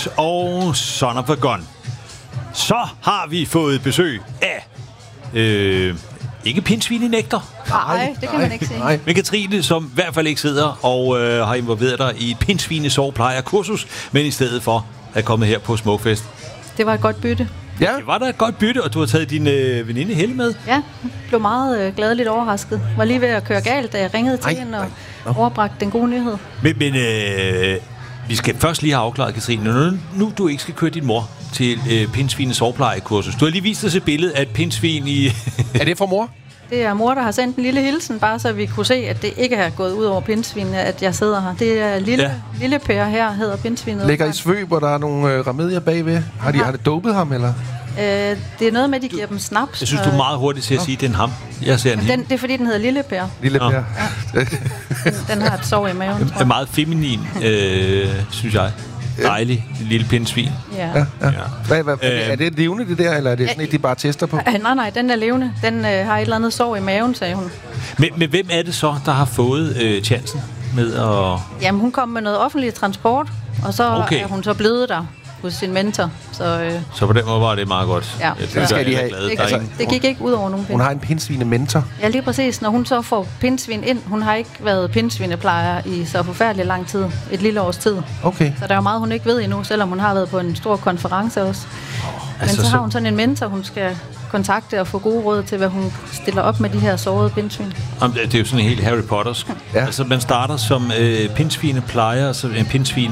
Smokefest og Son of a Gun. Så har vi fået besøg af... ikke pindsvinenægter. Nej, det kan man ikke sige. Men Katrine, som i hvert fald ikke sidder og har involveret dig i et pindsvinesoveplejerkursus, men i stedet for at komme her på Smokefest. Det var et godt bytte. Ja. Det var da et godt bytte, og du har taget din veninde Helle med. Ja, blev meget gladeligt overrasket. Var lige ved at køre galt, da jeg ringede til hende og overbragte den gode nyhed. Men vi skal først lige have afklaret, Katrine. Nu du ikke skal køre din mor til pindsvinesoveplejekursus. Du har lige vist os et billede af et pindsvin i... Er det for mor? Det er mor, der har sendt en lille hilsen, bare så vi kunne se, at det ikke har gået ud over pindsvinene, at jeg sidder her. Det er lille Per her, hedder pindsvinet. Ligger i svøb, og der er nogle remedier bagved. Har det dopet ham, eller? Det er noget med, at de giver dem snaps. Jeg synes, du er meget hurtigt til at sige, at det er en ham. Jeg ser det er fordi, den hedder Lille Per. Lille Per. Ja. Den har et sår i maven, tror jeg. Er meget feminin, synes jeg. Dejlig lille pindsvin. Ja. Er det levende, det der, eller er det sådan et, de bare tester på? Nej, den er levende. Den har et eller andet sår i maven, sagde hun. Men hvem er det så, der har fået chancen med at... Jamen, hun kom med noget offentlig transport, og så er hun så blevet der hos sin mentor. Så på den måde var det meget godt. Ja. Det skal de have. Det gik ikke ud over nogen pindsvin. Hun har en pindsvine-mentor. Ja, lige præcis. Når hun så får pindsvin ind, hun har ikke været pindsvineplejer i så forfærdelig lang tid. Et lille års tid. Okay. Så der er jo meget, hun ikke ved endnu, selvom hun har været på en stor konference også. Men så har hun sådan en mentor, hun skal kontakte og få gode råd til, hvad hun stiller op med de her sårede pindsvin. Det er jo sådan en helt Harry Pottersk. Ja. Altså, man starter som pindsvineplejer, altså en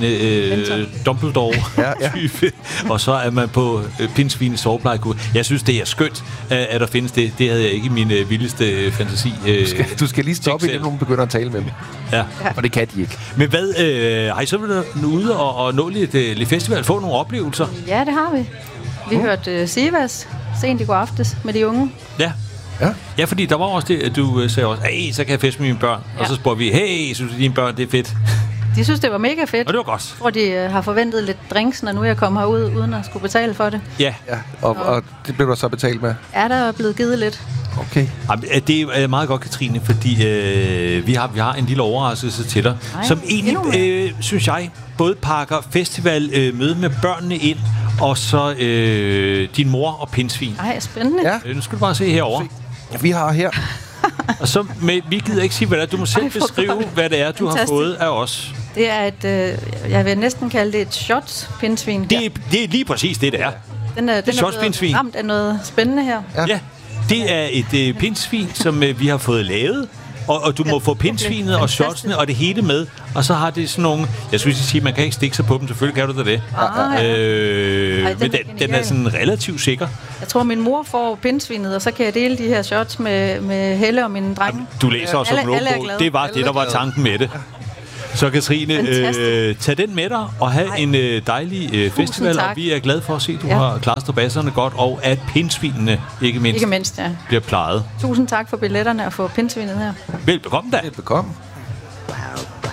Dumbledore-type, og så er man på pindsvinesoveplejekursus. Jeg synes, det er skønt, at der findes det. Det havde jeg ikke i min vildeste fantasi. Du skal lige stoppe, inden nogen begynder at tale med dem. Ja. For det kan de ikke. Men hvad, har I så været ude og nå lidt festival, få nogle oplevelser? Ja, det har vi. Vi hørte Sivas sent i går aftes med de unge. Ja, fordi der var også det, at du sagde også, hey, så kan jeg feste med mine børn. Ja. Og så spurgte vi, hey, synes du, dine børn, det er fedt? De synes, det var mega fedt. Og det var godt. Jeg tror, de har forventet lidt drinks, når nu jeg kommer herud, uden at skulle betale for det. Ja. Og det blev der så betalt med? Ja, der er blevet givet lidt. Okay. Det er meget godt, Katrine, fordi vi har en lille overraskelse til dig, som egentlig, synes jeg, både pakker festival møde med børnene ind, og så din mor og pindsvin. Ej, spændende. Ja. Nu skal du bare se herovre. Vi har her. Og så vi gider ikke sige, hvad det er. Du må selv beskrive, hvad det er, du har fået af os. Det er et, jeg vil næsten kalde det et shots-pindsvin. Det er lige præcis det er. Den er blevet ramt af noget spændende her. Ja, det er et pindsvin, som vi har fået lavet. Og du må få pindsvinet og shotsene og det hele med. Og så har det sådan nogle... Jeg synes, at man kan ikke stikke sig på dem. Selvfølgelig kan du da det. Men den er sådan relativt sikker. Jeg tror, min mor får pindsvinet, og så kan jeg dele de her shots med Helle og mine drenge. Du læser også på logbog. Det var det, der var tanken med det. Så Katrine, tag den med dig og have en dejlig festival. Og vi er glade for at se, at du har klastret basserne godt, og at pindsvinene ikke mindst bliver plejet. Tusind tak for billetterne og for pindsvinet her. Velbekomme da. Velbekomme.